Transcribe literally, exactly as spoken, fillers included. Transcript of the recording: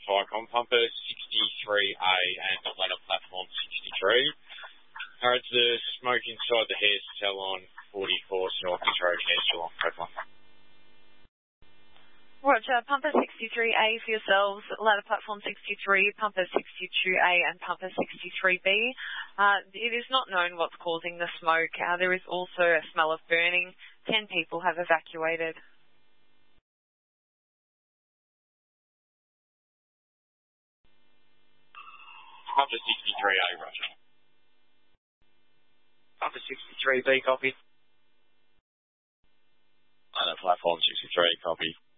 Ficon, pumper sixty-three A and ladder platform sixty-three. Alright, the smoke inside the hair cell on forty-four North Road, Hairstall on Prepper. Roger, pumper sixty-three A for yourselves, ladder platform sixty-three, pumper sixty-two A and pumper sixty-three B. Uh, it is not known what's causing the smoke. Uh, there is also a smell of burning. Ten people have evacuated. Pumper sixty-three A, Roger. Pumper sixty-three B, copy. Ladder platform sixty-three, copy.